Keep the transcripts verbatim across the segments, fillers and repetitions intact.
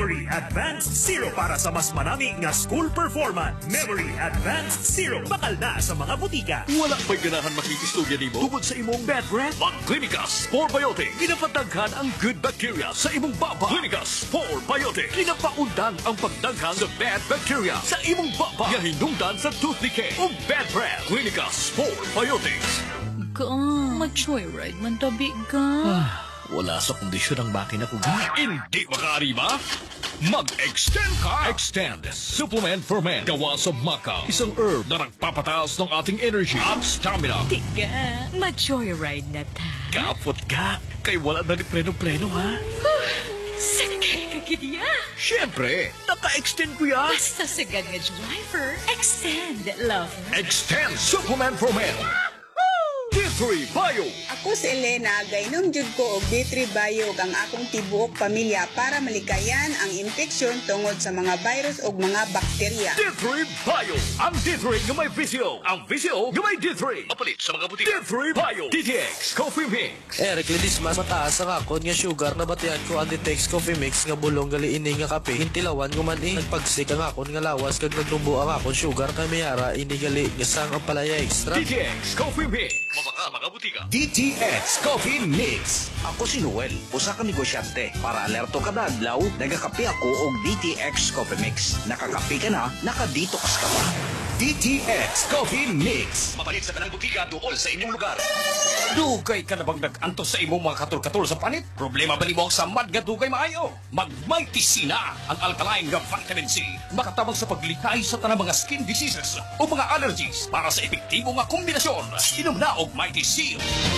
Memory Advanced Zero para sa mas manami nga school performance. Memory Advanced Zero bakal na sa mga butika. Wala pa'y ganahan makikistudya ni mo tungod sa imong bad breath? Mag-Clinicus for Biotic. Kinapataghan ang good bacteria sa imong baba. Clinicus for Biotic. Kinapaundan ang pagdaghang sa bad bacteria sa imong baba. Yahinungdan sa tooth decay o bad breath. Clinicus for Biotics. Ka, mag-joyride man tabi ka. Wala sa kondisyon ang makina ko. Hindi makaari ba? Mag-extend ka! Extend. Supplement for men. Gawa sa Macau. Isang herb na nagpapataas ng ating energy at stamina. Tika, mag-joyride na ta. Kapot ka. Kay wala na ni preno-preno, ha? Sakay ka kiniya. Siyempre, naka-extend ko yan. Basta sagad nga driver, extend, lover. Extend Supplement for men. D three Bio. Ako si Elena, gainom jud ko og D three Bio ang akong tibuok pamilya para malikayan ang infeksyon tungod sa mga virus o mga bakterya. D three Bio. Ang D three nga may visio. Ang visio nga may D three. Mapalit sa mga butika. D three Bio. D T X Coffee Mix. Eric Lidis, mas mataas ang akon nga sugar na batian ko ang Ditex Coffee Mix nga bulong gali ini nga kape. Hintilawan ko man eh. Nagpagsik ang akon nga lawas kag nagtumbo ang akon sugar kay mayara ini gali nga sang ang palaya extra. D T X Coffee Mix. Mabaka mga butika. D T X Coffee Mix. Ako si Noel, usa ka negosyante. Para alerto kada adlaw, nagakape ako og D T X Coffee Mix. Nakakape ka na, nakadetox ka pa. D T X Coffee Mix. Mapalit sa kanang butika duol sa inyong lugar. Dugay ka na bang nag-antos sa imong mga katul-katul sa panit? Problema ba ni mo ang samad nga dugay maayo? Magmaitisina ang alkaline nga vitamin C. Makatabang sa paglikay sa tanang mga skin diseases o mga allergies para sa epektibo nga kombinasyon. Inom na og Mighty Seal.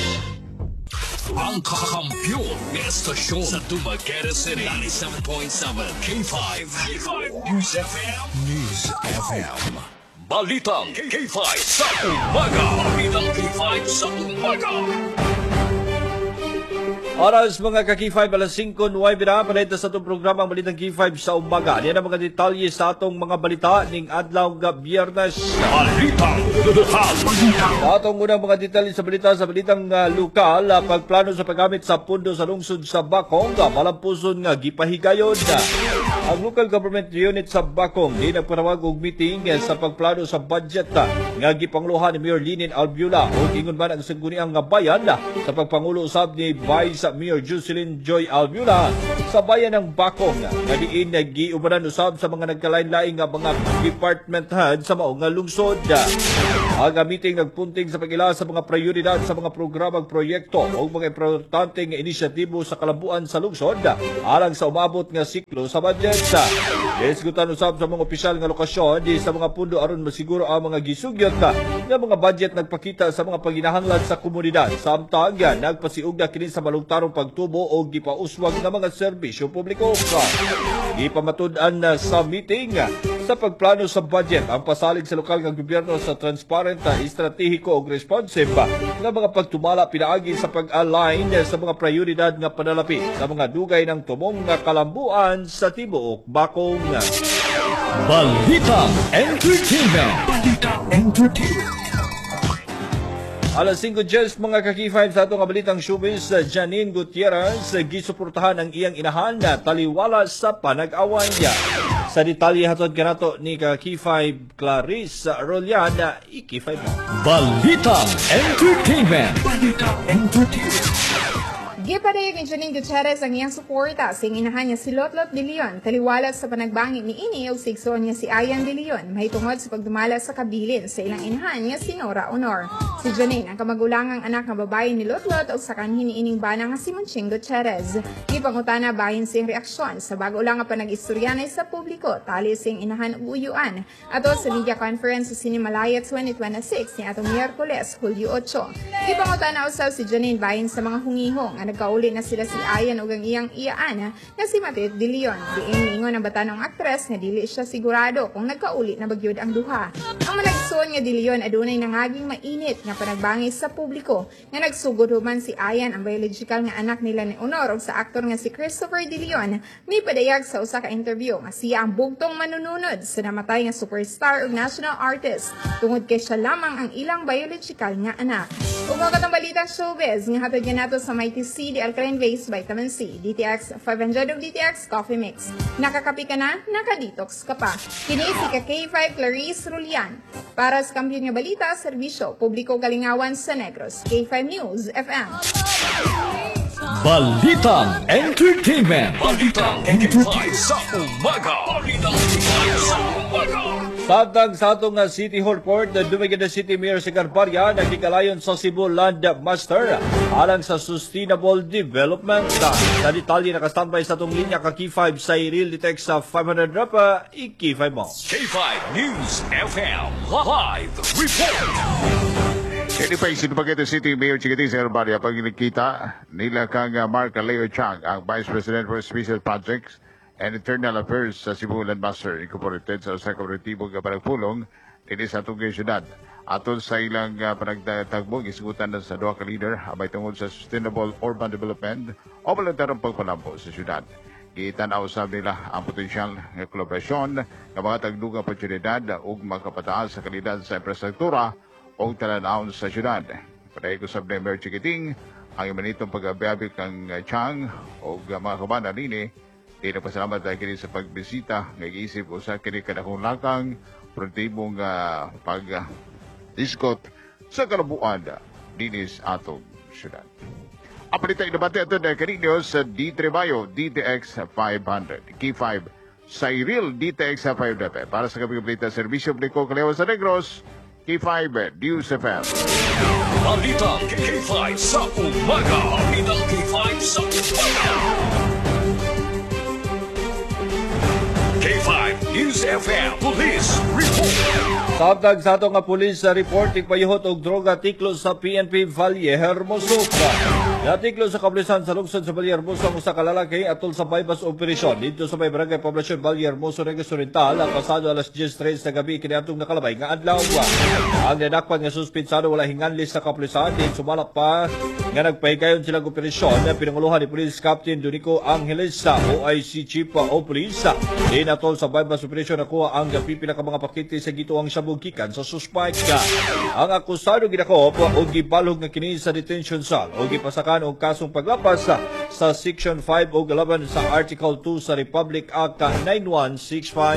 Ang kakakampiyon ng estasyon sa Dumaguete City. ninety-seven point seven K five. K five News F M. News F M. Balitang K five sa umaga. Balitang K five sa umaga. Oras mga ka-K five, alas singko nuwebe na, palita sa itong programa ang Balitang K five sa umaga. Yan ang mga detalye sa atong mga balita ning adlaw nga Biyernes. Balitang Duduhal. Sa atong unang mga detalye sa balita sa balitang uh, lokal, uh, pagplano sa paggamit sa pundo sa lungsod sa Bacong, uh, malampuson nga gipahigayon. Uh, ang local government unit sa Bacong di nagpanawag og meeting uh, sa pagplano sa budget uh, nga gipangluhan ni Mayor Linin Albula o ingon man ang sangguniang nga bayan uh, sa pagpangulo usab ni Vice Mayor Jocelyn Joy Albula sa bayan ng Bacong nga diin nagiubanan usab sa mga nagkalain-laing nga mga department head sa maong nga lungsod. Ang meeting nagpunting sa pag-ila sa mga prioridad sa mga programang proyekto o mga importante nga inisyatibo sa kalabuan sa lungsod alang sa umabot nga siklo sa budget. Isgutan usab sa mga opisyal nga lokasyon di sa mga pundo aron masiguro ang mga gisugyot nga mga budget nagpakita sa mga paginahanglan sa komunidad. Samtang nagpasiugda kini sa malungtarong pagtubo o gipauswag ng mga serbisyo publiko. Ipamatud-an na sa meeting sa pagplano sa budget ang pasalig sa lokal nga gobyerno sa transparent, estratehiko o responsive nga mga pagtumala pinaagi sa pag-align sa mga prioridad nga panalapi sa mga dugay ng tumong nga kalambuan sa tibuok Bacong. Balitang Entertainment. Balitang Entertainment. Alas singko Jess mga ka-K five sa atong balitang showbiz, Janine Gutierrez gisuportahan ang iyang inahan na taliwala sa panag-awan niya. Sa detalye hatod kanato ni ka-K five Clarice Rolian na i-K five mo. Balitang Entertainment. Balitang Entertainment. Gipadayag ni Janine Gutierrez ang iyang suporta sa inahan niya si Lotlot de Leon, taliwala sa panagbangi ni ini o sigsoon niya si Ayan de Leon, mahitungod sa pagdumala sa kabilin sa ilang inahan niya si Nora Honor. Si Janine ang kamagulangang anak ng babae ni Lotlot o sa kanhin iniining bana nga si Monching Gutierrez. Gipangutana bahin siyang reaksyon sa bago lang nga panag-istoryanay sa publiko, tali siyang inahan o uyuan. Ato sa media conference sa Sinimalaya twenty twenty-six ni atong Miyerkules, Hulyo eight. Gipangutana usab si Janine bahin sa mga hungihong nga nagkauli na sila si Ayan ug ang iyang iyaan na si Matet de Leon. Diin mingon ang batanong aktres nga dili siya sigurado kung nagkauli na bagyod ang duha. Ang managsuon nga de Leon adunay nangaging mainit nga panagbangi sa publiko nga nagsugod human si Ayan ang biological nga anak nila ni Honor ug sa aktor nga si Christopher de Leon. May padayag sa usa ka interview nga siya ang bugtong manununod sa namatay nga superstar ug national artist tungod kay siya lamang ang ilang biological nga anak. Ug mga katong balitang showbiz nga hatod nga nato sa Mighty C C, the Alkaline Base Vitamin C, D T X five hundred of D T X Coffee Mix. Nakakapi ka na, nakadetox ka pa. Kini si ka K five Clarice Rulian. Para sa kampiyon nga balita, serbisyo, publiko kalingawan sa Negros. K five News F M. Balitang Entertainment. Balitang Entertainment sa umaga. Balitang Entertainment sa umaga. Tantang sa atong nga City Hall Court, dumigid na City Mayor si Garbarya, nagkikalayon sa Cebu Land Master alang sa Sustainable Development. Sa detalye, nakastandby sa atong linya ka K five sa Real Detect sa five hundred rapa, i-K five mo. K five News F M Live Report. Kini pa isin Paquete City Mayor Chiquiting sa Garbarya pag nakita nila kang uh, Mark Leo Chang, ang Vice President for Special Projects and Internal Affairs sa Cebu Land Master Incorporated sa usa ka koperatibo nga panagpulong dinhi sa atong syudad. Aton sa ilang uh, panagtagbong isgutan na sa duha ka leader abay tungod sa sustainable urban development o voluntarong pagpalambo sa syudad. Gitanaw usab nila ang potensyal nga kolaborasyon nga mga tagdugang oportunidad ug makapataas sa kalidad sa infrastruktura o talanawon sa syudad. Paday ko sa Mayor Chiquiting, ang imanitong pag-abiyabik ng Chang o mga kabana nini, di nagpasalamat dahil kini sa pagbisita, nag-iisip o sa kini kadakong lakang, produktibong uh, pag-iskot sa kalabuan dinis atong syudad. Apalita inabante ito na kaninyo sa D three Bayo D T X five hundred, K five sa Real D T X five hundred. Para sa kapag-balita, Servisyo Publiko Kalewa sa Negros, K five News F M. Balita K five sa umaga. Balita K five sa umaga. K five News F M Police Report. Sabtag sa ato nga pulis sa report, ipayuhot og droga tiklo sa P N P Valle Hermoso. Natiklo sa kapulisan sa lungsod sa Valle Hermoso ang usa ka lalaki atol sa bypass operasyon dito sa may barangay poblasyon Valle Hermoso, Negros Oriental, ang pasado alas diyes tres sa gabi kiniadtong nakalabay nga adlaw. Ang nadakpan nga suspensado wala hinganlis sa kapulisan, din sumalak pa nga nagpahigayon silang operasyon na pinanguluhan ni Police Captain Donico Angeles sa O I C Chief o Police. Din atol sa bypass operasyon nakuha ang pipila ka mga pakete sa gituang sabugikan sa suspect. Ang akusado ginakop og gibalhog nga kini sa detention cell o gipasakan og kasong paglapas sa Section five o eleven sa Article two sa Republic Act nine one six five.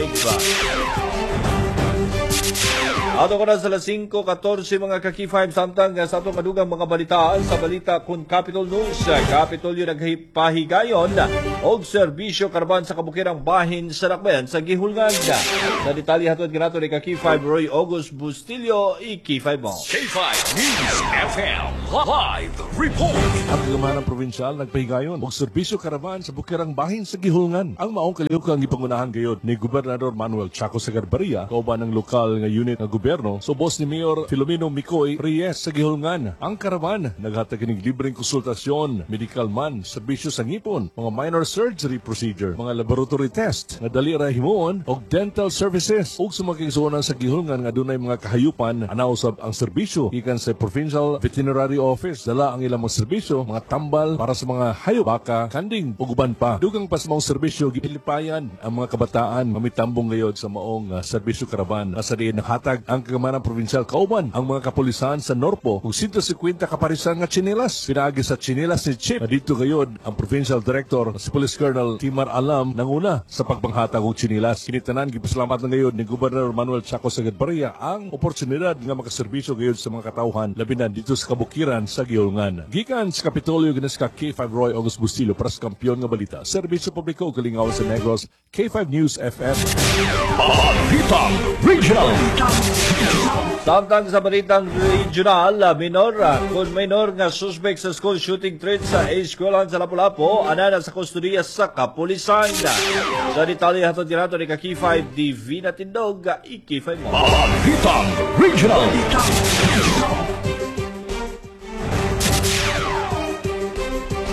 Ato ko na sa alas singko katorse mga ka-K five samtang sa atong kadugang mga balitaan sa balita kun Capitol News. Kapitolyo nagpahigayon og serbisyo karban sa kabukirang bahin sa Dakbayan sa Gihulgan. Sa detalye hatod ginato ni ka-K five Roy August Bustillo, i-K five mo. K five News F M Live Report. Ang kagamanang probinsyal nagpahigayon og serbisyo karavan sa bukirang bahin sa Gihulngan. Ang maong kalihukang ipangunahan gayod ni Gobernador Manuel Chaco Garbarya, kauban ng lokal nga unit ng gobyerno. So boss ni Mayor Filomeno Micoy Reyes sa Gihulngan. Ang karavan naghatag kining libreng konsultasyon, medical man, serbisyo sa ngipon, mga minor surgery procedure, mga laboratory test, nga dali ra himuon og dental services. Ug sa mga kigsuonan sa Gihulngan nga dunay mga kahayupan, anausab ang serbisyo gikan sa Provincial Veterinary Office. Dala ang ilang mga serbisyo, mga tambal para sa mga hayop, baka, kanding ug uban pa. Dugang pas maong serbisyo gipilipayan ang mga kabataan mamitambong gayod sa maong uh, serbisyo karavan. Nasa diin naghatag ang kagamanang provincial kauban ang mga kapulisan sa Norpo ug one hundred fifty kaparisan nga tsinelas. Pinaagi sa tsinelas ni Chief dito gayod ang Provincial Director si Police Colonel Timar Alam nanguna sa pagbanghatag og tsinelas. Kinitanan gipasalamat na gayod ni Gobernador Manuel Chaco Garbarya ang oportunidad nga makaserbisyo gayod sa mga katawhan labi na dito sa kabukiran sa Gihulngan. Gikan sa Kapitolyo ginas ka K five Roy August Bustillo para sa kampiyon nga balita. Serbisyo publiko kalingaw sa Negros, K five News F M. Balitang Regional. Samtang sa balitang regional, minor, kung minor nga suspect sa school shooting threat sa eskwelahan sa Lapu-Lapu, anana sa kustudiya sa kapulisan. Sa detalye hatod dinato ni ka-K five Divina Tindog, i-K five mo. Balitang Regional.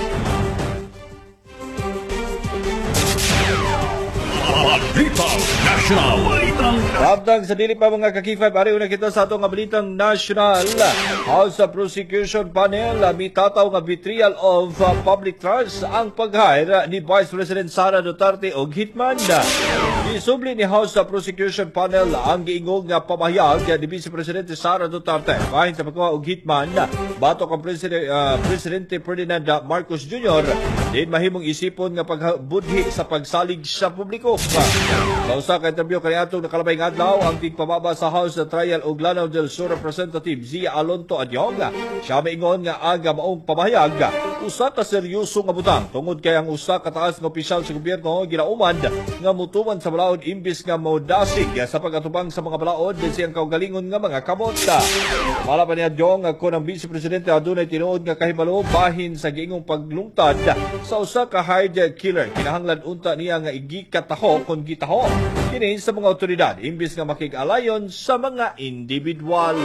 Balitang National. Balitang Samtang sa dili pa mga kakifay, ari una kita sa atong nga balitang national. House of Prosecution Panel mitataw nga betrayal of uh, public trust ang pag-hire ni Vice President Sara Duterte og hitman. Isubli ni House of Prosecution Panel ang giingog nga pamahayag ni Vice Presidente Sara Duterte bahin sa pagkuha og hitman batok ang Presidente, uh, Presidente Ferdinand Marcos Junior din mahimong isipon nga pagbudhi sa pagsalig sa publiko. Sa usa ka interview kaniadtong nakalabay nga adlaw ang tigpababa sa House na Trial og Lanao del Sur Representative Zia Alonto Adyong, siya maingon nga aga maong pamahayag usa ka seryoso nga butang tungod kay ang usa ka taas nga opisyal sa gobyerno ginauman nga mutuman sa balaod imbis nga modasig sa pag-atubang sa mga balaod din siyang kaugalingon nga mga kamot. Wala pa ni Adyong kung ang Vice Presidente adunay tinuod nga kahibalo bahin sa giingong paglungtad sa usa ka hired killer. Kinahanglan unta niya nga igikataho kung gitaho kini sa mga otoridad imbis nga makig-alayon sa mga individual.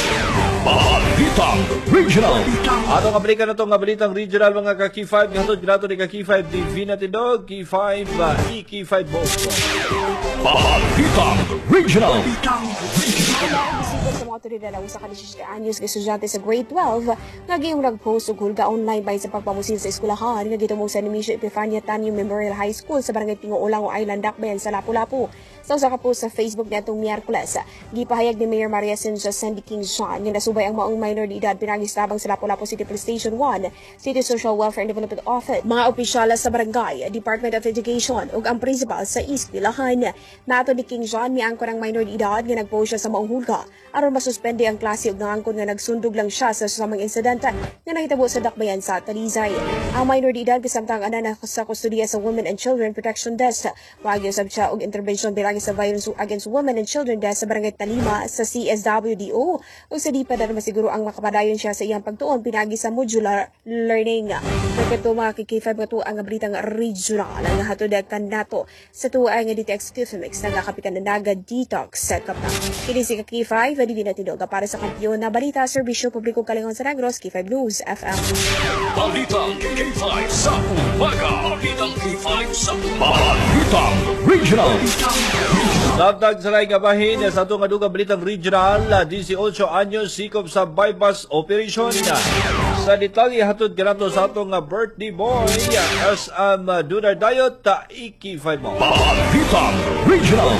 Balitang Regional. Ato nga balikan na to nga balitang regional mga ka Key five nga hatod ginato ni ka Key five T V na tindog Key five uh, E Key five Boss. Balitang Regional. Bisita sa mga otoridad ang usa ka disisiete anyos nga estudyante sa grade twelve nga giyong nag-post og hulga online bahin sa pagpamusil sa eskwelahan nga gitong sa Nemesio Epifania Tanyo Memorial High School sa barangay Tingo-Ulang o Island Dakbayan sa Lapu-Lapu. Sa usa ka post sa Facebook nitong Miyerkules, gipahayag ni Mayor Maria Cynthia Sandy King Sean nga nasubay ang maong minor de edad pinagis tabang sa Lapu-Lapu City Police Station one, City Social Welfare and Development Office, mga opisyal sa barangay, Department of Education ug ang principal sa eskwelahan. Nato ni King Sean miangkon ang minor de edad nga nagpost siya sa maong hulga aron masuspende ang klase ug nangangkon nga nagsundog lang siya sa samang insidente nga nahitabo sa Dakbayan sa Talisay. Ang minor de edad kasamtang ana na sa kustudiya sa Women and Children Protection Desk. Wagyo sab siya og intervention bilagi sa Violence Against Women and Children Desk sa barangay Talima sa C S W D O ug sa di pa na masiguro ang makapadayon siya sa iyang pagtuon pinagi sa modular learning. Pagkato mga K five nga tuwa ang balitang regional ang hatod kandato sa tuwa nga D T X Q-Mix nga kapitan na Naga Detox sa Kapang. Kini si K five di binatinog para sa kampiyon na balita serbisyo publiko Kalingon sa Negros K five News F M. Balitang K five sa umaga. Balitang K five sa umaga. Balitang Regional. Samtang sa laing kabahin sa atong adugang balitang regional, eighteen anyos sikop sa bypass operation. Sa detalye hatod kanato sa atong birthday boy as ang um, Dunar Dayot ta Iki five mo. Balitang Regional.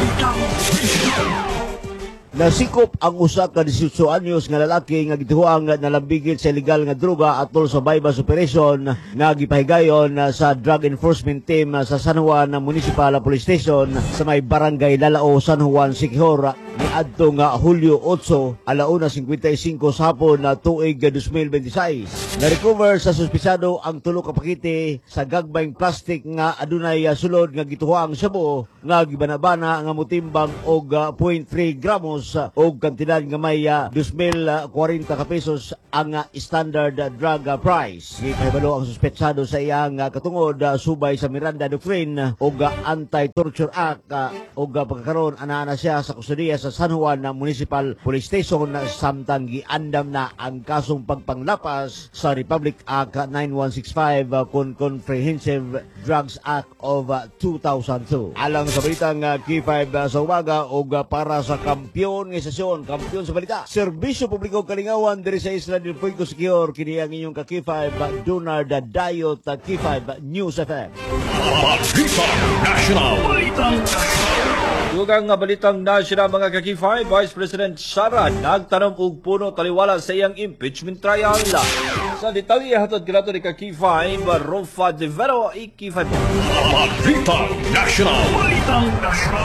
Nasikop ang usa ka eighteen anyos nga lalaki nga gituhuang nalambigit sa illegal nga droga atol sa bypass operation nga gipahigayon sa Drug Enforcement Team sa San Juan Municipal Police Station sa may barangay Lalao, San Juan, Siquijor niadto nga Hulyo eight, alauna fifty-five sa hapon na tuig twenty twenty-six. Na-recover sa suspesado ang tulo ka pakete sa gagmayng plastic nga adunay sulod nga gituhuang shabu nga gibanabana nga motimbang og zero point three gramos og kantidad nga may uh, two thousand forty ka pesos ang uh, standard uh, drug uh, price. Gipahibalo ang suspetsado sa iyang uh, katungod uh, subay sa Miranda Doctrine og uh, Anti-Torture Act uh, og uh, pagkakaroon ana siya sa kustudiya sa San Juan uh, Municipal Police Station uh, samtang giandam na ang kasong pagpanglapas sa Republic Act uh, ninety-one sixty-five uh, kon Comprehensive Drugs Act of uh, two thousand two. Alang sa balitang uh, K five uh, sa umaga og uh, para sa kampiyon ng isasyon, kampiyon sa balita. Serbisyo Publiko Kalingawan diri sa Isla del Fuego Secure kini ang inyong ka K five Dunar Dayot K five News F M. Balitang National. Balitang Dugang nga balitang national mga ka K five, Vice President Sara nagtanom og puno taliwala sa iyang impeachment trial. Sa detalye hatod kinato ni ka K five Rofa de Vero i K five. Balitang National. Balitang National.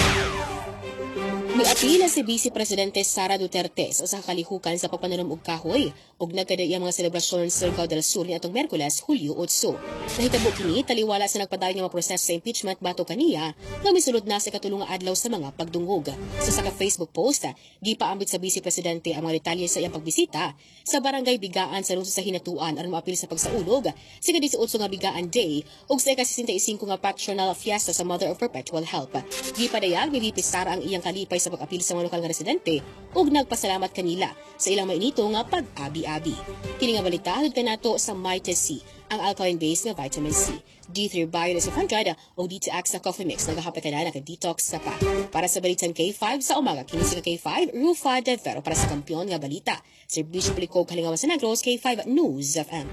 Miapila si Vice Presidente Sara Duterte sa usa ka kalihukan sa pagpananom og kahoy ug nagkadaya mga selebrasyon sa Surigao del Sur niadtong Miyerkules, Hulyo eight. Nahitabo kini taliwala sa nagpadayon nga proseso sa impeachment bato kaniya nga misulod na sa katulong nga adlaw sa mga pagdungog. Sa saka Facebook post, gipaambit sa Vice Presidente ang mga detalye sa iyang pagbisita sa barangay Bigaan sa lungsod sa Hinatuan aron maapil sa pagsaulog sa eighteen nga Bigaan Day ug sa sixty-five nga Patrional Fiesta sa Mother of Perpetual Help. Gipadayag ni V P Sara ang iyang kalipay sa pag-apil sa mga lokal nga residente ug nagpasalamat kanila sa ilang mainito nga pag-abi-abi. Kini nga balita hud kanato sa Mighty Sea. ang alkaline-based na vitamin C. D three Bio na sa Fangada o D two X na coffee mix nagahapay ka na naka-detox sa pa. Para sa balitang K five sa umaga, kinis ka K five, Rufa de Vero para sa kampiyon nga balita. Serbisyo Pelikog Kalingawan sa Negros, K five News F M.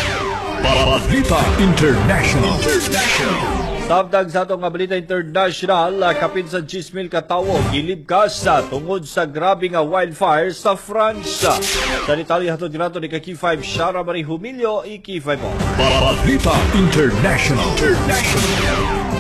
Balita International. International. Sabdag sa atong nga balita international, kapin sa ten mil katawo gilibkas sa tungod sa grabe nga wildfire sa France. Sa detalye hatod dinato ni K five Shara Marie Humilio i K five mo. Balita International. International.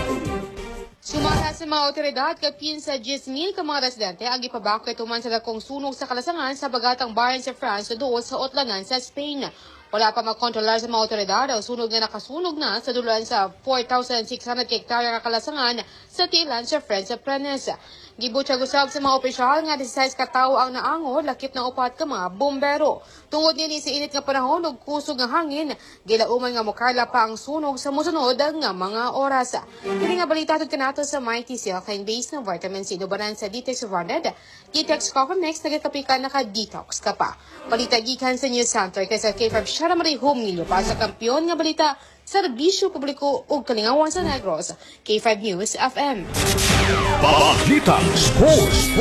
Sumara sa mga otoridad, kapin sa ten mil ka mga residente ang ipabakay tuman sa dakong sunog sa kalasangan sa bagatang bayan sa France doon sa Otlangan sa Spain. Wala pa magkontrolar sa mga otoridad ang sunog na nakasunog na sa dulan sa four thousand six hundred hektarya nga kalasangan sa tilan sa French Prenes. Gibutyag usab sa mga opisyal nga sixteen ka tawo ang naangod lakip ng upat ka mga bombero. Tungod nini sa init nga panahon ug kusog nga hangin, gilauman nga mokarla pa ang sunog sa mosunod nga mga oras. Kini nga balita tud kanato sa Mighty Silkine Base ng vitamin C nubaran sa Detox one hundred. Detox Coffee Mix nagakapikan naka-detox ka pa. Balita gikan sa News Center kay sa K five Shara Marie Humilio para sa kampiyon nga balita serbisyo publiko ug Kalingawan sa Negros. K five News F M. Balita Sports.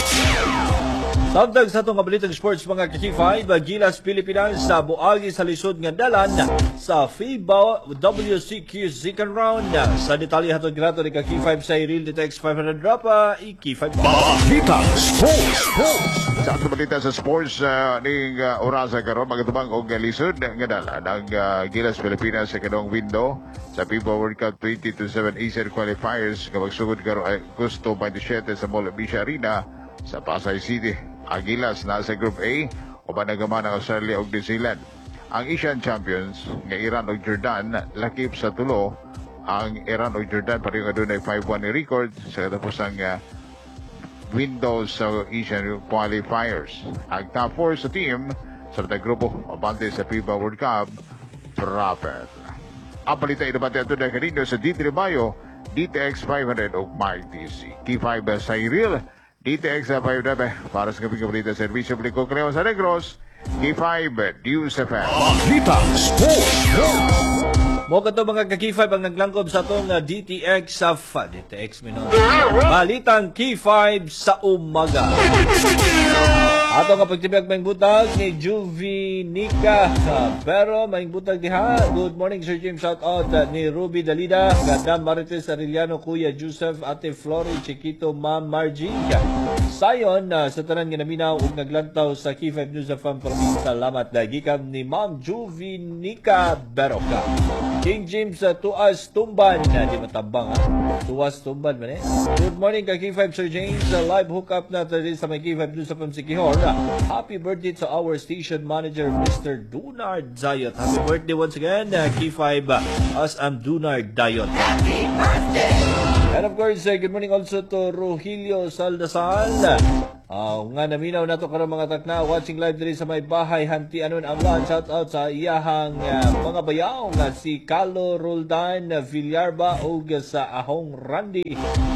Sabdag sa itong kabalitang sports mga K five, Gilas Pilipinas sa buagi sa lisod nga dalan sa FIBA W C Q second round. Sa detalye hatod grato ni K five sa Real Detects five hundred Rapa, i K five. Balita Sports. Sa ating balita sa sports, uh, ning uh, orasa karon magatubang og lisod nga dalan ang uh, Gilas Pilipinas sa kanong window sa FIBA World Cup twenty twenty-seven Asian Qualifiers nga magsugod karon Agosto twenty-seven sa Mall Bisha Arena sa Pasay City. Agilas na sa Group A o panagaman ng Australia ug New Zealand. Ang Asian Champions nga Iran ug Jordan lakip sa tulo. Ang Iran ug Jordan pareho nga dunay five one ni record sa katapos ang uh, window sa Asian Qualifiers. Ang top four sa team sa matang grupo mabante sa FIBA World Cup proper. Ang balita inabante ato na kanino sa D three Bio, D T X five hundred ug Mark T C. K five sa Cyril D T X five hundred para sa kaping kabalita sa Servisyo Publiko Kalingawan sa Negros, K five News F M. Balita Sports. Mo kato mga ka K five ang naglangkob sa itong uh, D T X sa uh, D T X minor. Balitang K five sa umaga. Ato nga pagtibiyag may butag ni Juvinica pero may butag diha. Good morning Sir James, shout out uh, ni Ruby Dalida, Madam Marites Arellano, Kuya Joseph, Ate Flory, Chiquito, Ma'am Margie. Sayon uh, sa tanan nga naminaw ug naglantaw sa K five News of Province. Salamat dagikan ni Ma'am Juvinica Beroka. King James uh, Tuas Tumban, uh, di matabang ha. Tuas Tumban man eh. Good morning ka K five Sir James, uh, live hookup na tayo sa may K five News of Sikihor. Happy birthday to our station manager, Mister Dunard Dayot. Happy birthday once again, uh, K five, uh, as I'm Dunard Dayot. Happy birthday! And of course, uh, good morning also to Rogelio Saldasal. Uh, nga naminaw na to karong mga takna watching live diri sa may bahay hanti anon ang lan. Shout out sa iyahang uh, mga bayaw nga si Carlo Roldan Villarba o sa Ahong Randy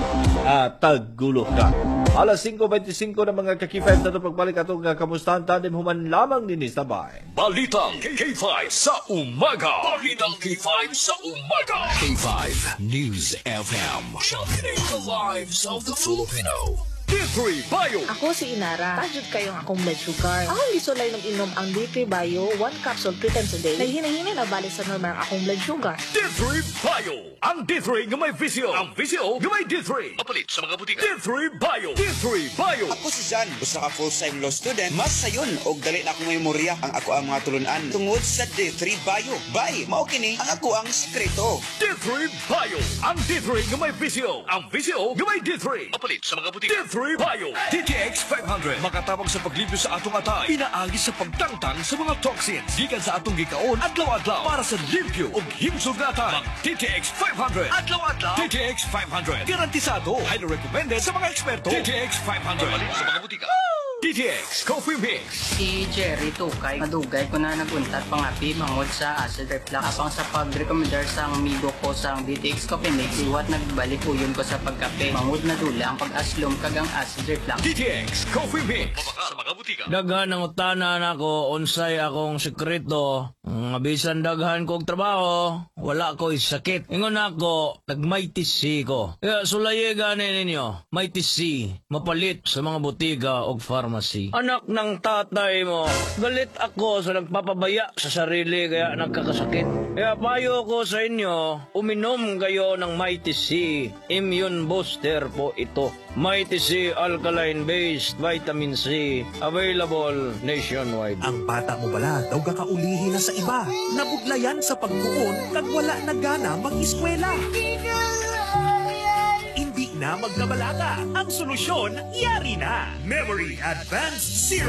uh, Tagulo ka. Alas five twenty-five na mga ka K five na ito pagbalik atong uh, kamustahan tandem human lamang nini sa bahay. Balitang K five sa umaga. Balitang K five sa umaga. K five News F M. Championing the lives of the Filipino. D three Bio. Ako si Inara. Tajud kayong akong blood sugar. Akong gisulay ng inom ang D three Bio, one capsule three times a day. Nahihina-hina na balik sa normal ang akong blood sugar. D three Bio. Ang D three nga may visyo. Ang visyo nga may D three. Mapalit sa mga butika. D three Bio. D three Bio. Ako si Jan. Usa ka full-time law student. Mas sayon og dali na akong memorya ang ako ang mga tulunan. Tungod sa D three Bio. Bay, mao kini ang ako ang sekreto. D three Bio. Ang D three nga may visyo. Ang visyo nga may D three. Mapalit sa mga butika. D three Bio. D T X five hundred. Makatabang sa paglibyo sa atong atay. Inaagi sa pagtangtang sa mga toxins. Gikan sa atong gikaon adlaw-adlaw para sa limpyo ug himsugatan. Mag D T X five hundred. Adlaw-adlaw. D T X five hundred. Garantisado. Highly recommended sa mga eksperto. D T X five hundred. Mapalit sa mga butika. D T X Coffee Mix. Si Jerry Tukay, madugay ko na naguntat pangapi mangod sa acid reflux. Apang sa pag-recommendar sa amigo ko sa D T X Coffee Mix, iwat nagbalik uyon ko sa pagkape. Mangod na dula ang pag-aslom kagang acid reflux. D T X Coffee Mix. Mabaka sa mga butika. Daghan ang utanan ako, unsay akong sekreto Nga bisan daghan kog trabaho, wala ko'y sakit. Ingon ako, nagmaytisi ko. Kaya sulaye gani ninyo, maytisi, mapalit sa mga botiga o pharmacy. Anak ng tatay mo, galit ako sa nagpapabaya sa sarili kaya nagkakasakit. Kaya payo ko sa inyo, uminom kayo ng maytisi. Immune booster po ito. Maytisi alkaline-based vitamin C, available nationwide. Ang bata mo bala daw kakaulihin na sa iba. Nabudlayan sa pagtuon kag wala na gana mag-eskwela. Hindi na magkabalaga. Ang solusyon, yari na. Memory Advanced Zero.